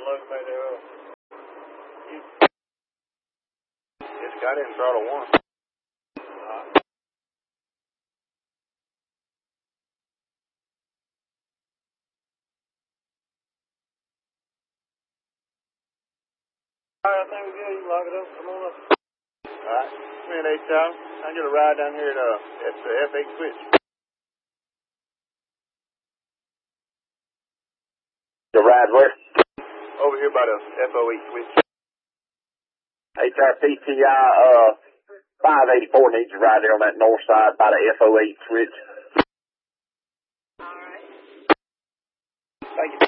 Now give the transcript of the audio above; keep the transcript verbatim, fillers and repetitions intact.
locate there. It's got in throttle one. Uh, Alright, I think we're good. You can lock it up. Come on up. Alright. Come in, H Town. I get a ride down here at, uh, at the F eight switch. The ride where? Over here by the F O eight switch. H R P T I, uh, five eighty-four needs to ride there on that north side by the F O eight switch. Thank you.